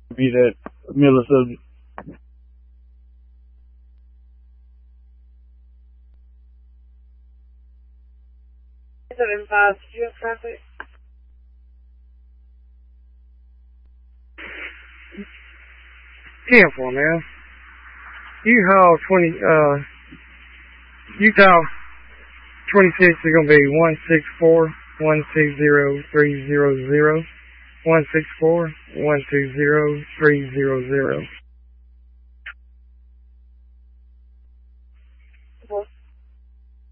Be that Miller subject. 75, do you have traffic? Careful now. U-Haul 26 is going to be 164-120-300. 164-120-300.